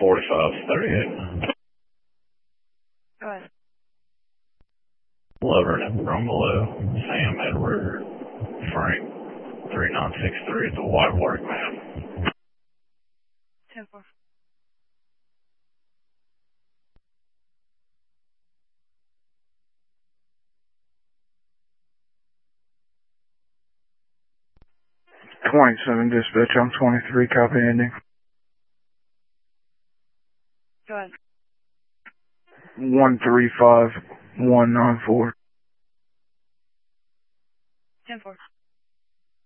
4538. Go ahead. Lover number on below. Sam Edward Frank 3963 at the White Work Man. 10-4. Dispatch, I'm 23, copy ending. Go ahead. 135194. 10-4.